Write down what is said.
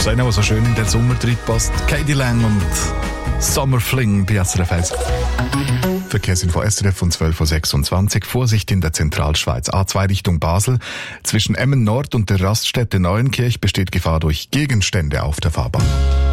Das ist einer, der so schön in den Sommer drin passt. Katie Lang und Summerfling bei SRF 1. Verkehrsinfo SRF von 12.26 Uhr. Vorsicht in der Zentralschweiz. A2 Richtung Basel. Zwischen Emmen Nord und der Raststätte Neuenkirch besteht Gefahr durch Gegenstände auf der Fahrbahn.